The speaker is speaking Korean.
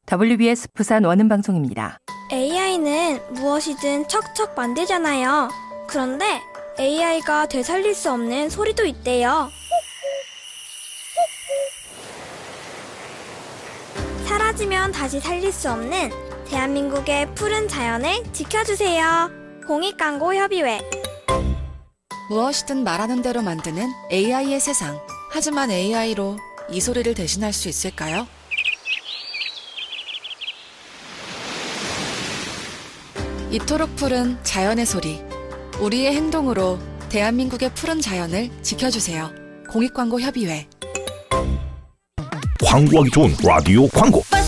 WBS 부산 원음방송입니다. AI는 무엇이든 척척 만들잖아요. 그런데 AI가 되살릴 수 없는 소리도 있대요. 사라지면 다시 살릴 수 없는 대한민국의 푸른 자연을 지켜주세요. 공익광고협의회. 무엇이든 말하는 대로 만드는 AI의 세상. 하지만 AI로 이 소리를 대신할 수 있을까요? 이토록 푸른 자연의 소리. 우리의 행동으로 대한민국의 푸른 자연을 지켜주세요. 공익광고협의회. 광고하기 좋은 라디오 광고.